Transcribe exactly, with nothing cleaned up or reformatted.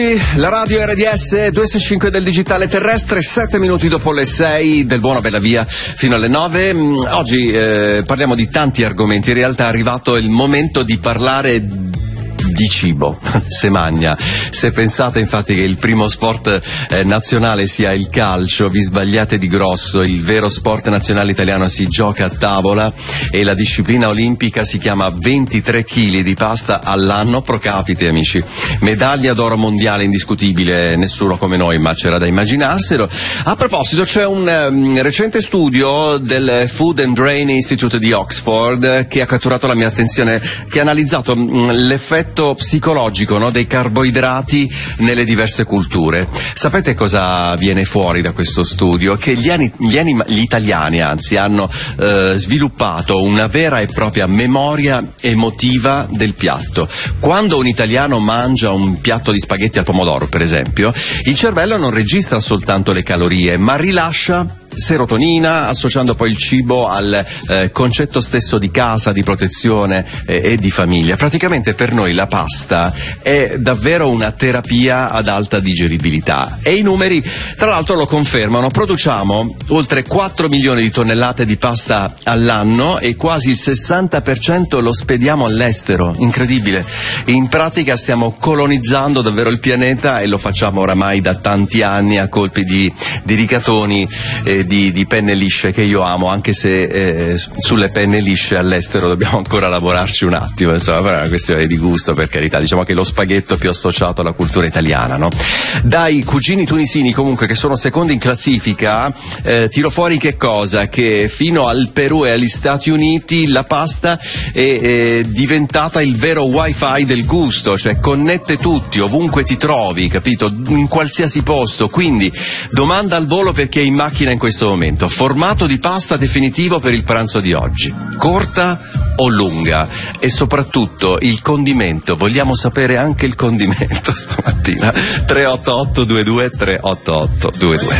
La radio R D S duecentosessantacinque del digitale terrestre, sette minuti dopo le sei del Buona Bella Via fino alle nove. Oggi eh, parliamo di tanti argomenti, in realtà è arrivato il momento di parlare di cibo, se magna. Se pensate infatti che il primo sport eh, nazionale sia il calcio, vi sbagliate di grosso. Il vero sport nazionale italiano si gioca a tavola e la disciplina olimpica si chiama ventitré chili di pasta all'anno pro capite, amici. Medaglia d'oro mondiale indiscutibile, nessuno come noi, ma c'era da immaginarselo. A proposito, c'è un um, recente studio del Food and Drain Institute di Oxford che ha catturato la mia attenzione, che ha analizzato um, l'effetto psicologico, no, dei carboidrati nelle diverse culture. Sapete cosa viene fuori da questo studio? Che gli, ani, gli, anima, gli italiani anzi hanno eh, sviluppato una vera e propria memoria emotiva del piatto. Quando un italiano mangia un piatto di spaghetti al pomodoro, per esempio, il cervello non registra soltanto le calorie, ma rilascia serotonina, associando poi il cibo al eh, concetto stesso di casa, di protezione eh, e di famiglia. Praticamente per noi la pasta è davvero una terapia ad alta digeribilità e i numeri tra l'altro lo confermano. Produciamo oltre quattro milioni di tonnellate di pasta all'anno e quasi il sessanta per cento lo spediamo all'estero. Incredibile. In pratica stiamo colonizzando davvero il pianeta e lo facciamo oramai da tanti anni a colpi di, di rigatoni eh, Di, di penne lisce, che io amo, anche se eh, sulle penne lisce all'estero dobbiamo ancora lavorarci un attimo, insomma, però è una questione di gusto, per carità. Diciamo che lo spaghetto è più associato alla cultura italiana, no? Dai cugini tunisini, comunque, che sono secondi in classifica, eh, tiro fuori che cosa? Che fino al Perù e agli Stati Uniti la pasta è, è diventata il vero wifi del gusto, cioè connette tutti, ovunque ti trovi, capito? In qualsiasi posto. Quindi domanda al volo per chi è in macchina in questo momento: formato di pasta definitivo per il pranzo di oggi, corta o lunga? E soprattutto il condimento, vogliamo sapere anche il condimento stamattina. tre otto otto due due tre otto otto due due.